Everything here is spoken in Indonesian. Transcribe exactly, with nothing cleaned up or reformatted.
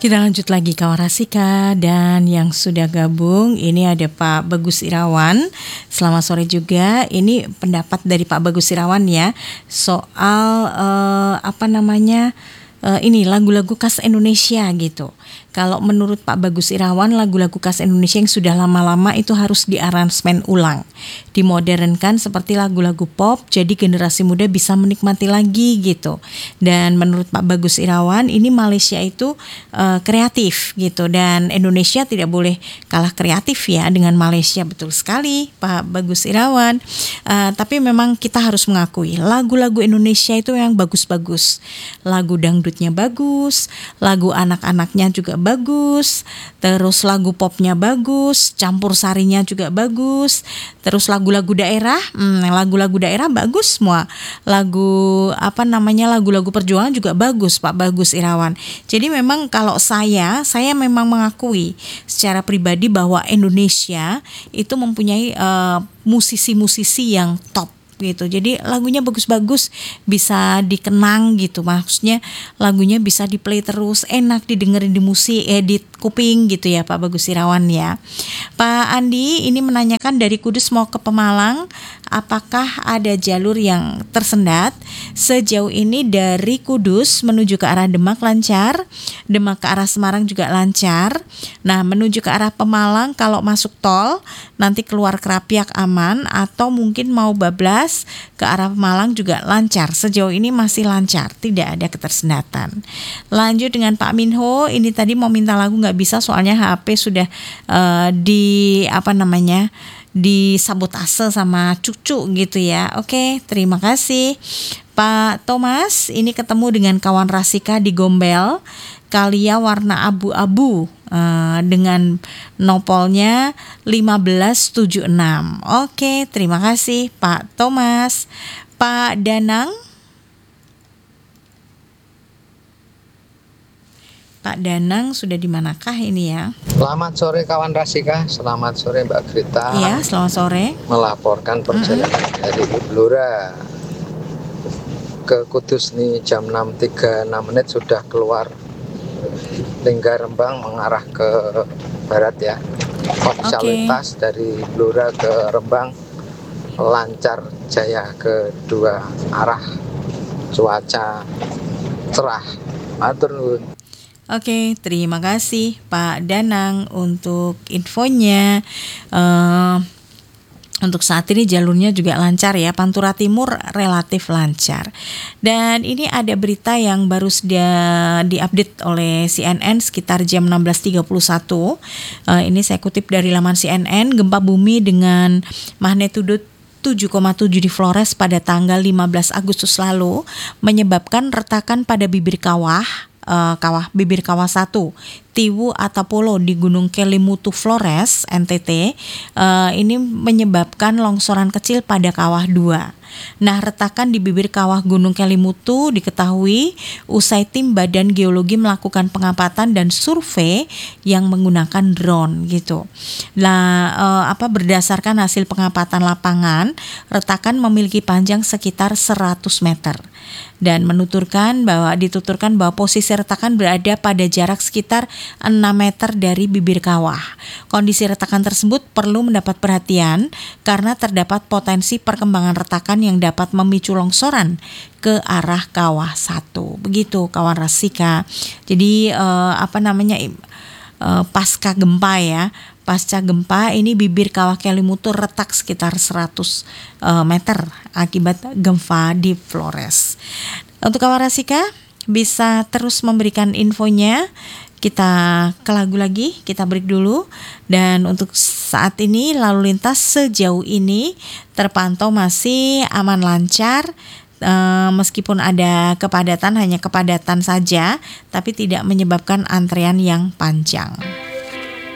Kita lanjut lagi kawan Rasika, dan yang sudah gabung ini ada Pak Bagus Irawan. Selamat sore juga. Ini pendapat dari Pak Bagus Irawan ya soal uh, apa namanya uh, ini lagu-lagu khas Indonesia gitu. Kalau menurut Pak Bagus Irawan, lagu-lagu khas Indonesia yang sudah lama-lama itu harus diaransemen ulang, dimodernkan seperti lagu-lagu pop, jadi generasi muda bisa menikmati lagi gitu. Dan menurut Pak Bagus Irawan, ini Malaysia itu uh, kreatif gitu, dan Indonesia tidak boleh kalah kreatif ya dengan Malaysia. Betul sekali Pak Bagus Irawan. Uh, tapi memang kita harus mengakui lagu-lagu Indonesia itu yang bagus-bagus. Lagu dangdutnya bagus, lagu anak-anaknya juga bagus, terus lagu popnya bagus, campur sarinya juga bagus, terus lagu-lagu daerah, hmm, lagu-lagu daerah bagus semua, lagu apa namanya lagu-lagu perjuangan juga bagus Pak Bagus Irawan. Jadi memang kalau saya, saya memang mengakui secara pribadi bahwa Indonesia itu mempunyai uh, musisi-musisi yang top gitu. Jadi lagunya bagus-bagus, bisa dikenang gitu. Maksudnya lagunya bisa di-play terus, enak didengerin di musik, eh, di kuping gitu ya Pak Bagus Irawan ya. Pak Andi ini menanyakan dari Kudus mau ke Pemalang, apakah ada jalur yang tersendat? Sejauh ini dari Kudus menuju ke arah Demak lancar, Demak ke arah Semarang juga lancar. Nah, menuju ke arah Pemalang kalau masuk tol nanti keluar Krapiak aman, atau mungkin mau bablas ke arah Pemalang juga lancar. Sejauh ini masih lancar, tidak ada ketersendatan. Lanjut dengan Pak Minho, ini tadi mau minta lagu nggak bisa soalnya H P sudah uh, di apa namanya disabotase sama cucu gitu ya. Oke, terima kasih Pak Thomas. Ini ketemu dengan kawan Rasika di Gombel, Kalia warna abu-abu uh, dengan nopolnya lima belas tujuh puluh enam. Oke, terima kasih Pak Thomas. Pak Danang, Pak Danang sudah di manakah ini ya? Selamat sore kawan Rasika, selamat sore Mbak Grita. Iya, selamat sore. Melaporkan perjalanan mm-hmm. dari Blora ke Kudus nih jam enam tiga puluh enam menit sudah keluar Linggar Rembang mengarah ke barat ya. Kondisi okay. lintas dari Blora ke Rembang lancar jaya, kedua arah, cuaca cerah. Matur nuwun. Oke, terima kasih Pak Danang untuk infonya. Uh, untuk saat ini jalurnya juga lancar ya, Pantura Timur relatif lancar. Dan ini ada berita yang baru sudah diupdate oleh C N N sekitar jam enam belas tiga puluh satu. Uh, ini saya kutip dari laman C N N, gempa bumi dengan magnitudo tujuh koma tujuh di Flores pada tanggal lima belas Agustus lalu menyebabkan retakan pada bibir kawah Uh, kawah bibir kawah satu Tiwu Atapolo di Gunung Kelimutu Flores N T T. Uh, ini menyebabkan longsoran kecil pada kawah dua. Nah, retakan di bibir kawah Gunung Kelimutu diketahui usai tim Badan Geologi melakukan pengamatan dan survei yang menggunakan drone gitu. Nah, uh, apa berdasarkan hasil pengamatan lapangan, retakan memiliki panjang sekitar seratus meter. Dan menuturkan bahwa dituturkan bahwa posisi retakan berada pada jarak sekitar enam meter dari bibir kawah. Kondisi retakan tersebut perlu mendapat perhatian karena terdapat potensi perkembangan retakan yang dapat memicu longsoran ke arah kawah satu. Begitu kawan Rasika. Jadi eh, apa namanya eh, pasca gempa ya. Pasca gempa ini bibir kawah Kelimutu retak sekitar seratus uh, meter akibat gempa di Flores. Untuk kawan Rasika bisa terus memberikan infonya. Kita ke lagu lagi, kita break dulu. Dan untuk saat ini lalu lintas sejauh ini terpantau masih aman lancar. Uh, meskipun ada kepadatan, hanya kepadatan saja, tapi tidak menyebabkan antrean yang panjang.